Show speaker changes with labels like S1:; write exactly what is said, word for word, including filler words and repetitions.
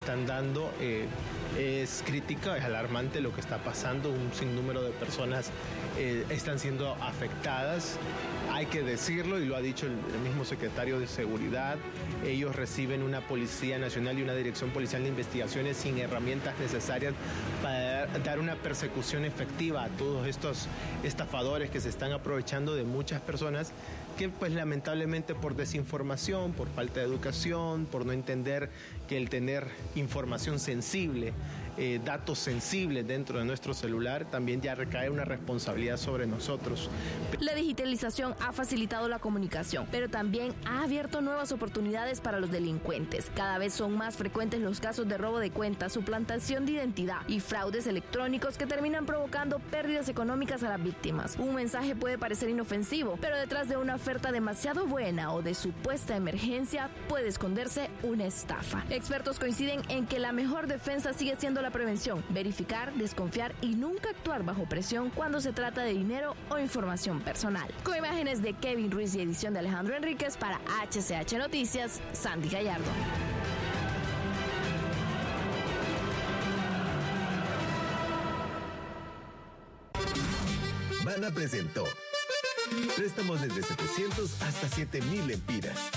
S1: están dando. Eh, es crítica, es alarmante lo que está pasando. Un sinnúmero de personas eh, están siendo afectadas. Hay que decirlo, y lo ha dicho el, el mismo secretario de Seguridad. Ellos reciben una Policía Nacional y una Dirección Policial de Investigaciones sin herramientas necesarias para dar una persecución efectiva a todos estos estafadores que se están aprovechando de muchas personas que, pues, lamentablemente por desinformación, por falta de educación, por no entender que el tener información sensible, eh, datos sensibles dentro de nuestro celular, también ya recae una responsabilidad sobre nosotros.
S2: La digitalización ha facilitado la comunicación, pero también ha abierto nuevas oportunidades para los delincuentes. Cada vez son más frecuentes los casos de robo de cuentas, suplantación de identidad y fraudes electrónicos que terminan provocando pérdidas económicas a las víctimas. Un mensaje puede parecer inofensivo, pero detrás de una oferta demasiado buena o de supuesta emergencia puede esconderse una estafa. Expertos coinciden en que la mejor defensa sigue siendo la prevención, verificar, desconfiar y nunca actuar bajo presión cuando se trata de dinero o información personal. Con imágenes de Kevin Ruiz y edición de Alejandro Enríquez para H C H Noticias, Sandy Gallardo.
S3: Bana presentó préstamos desde setecientos hasta siete mil lempiras.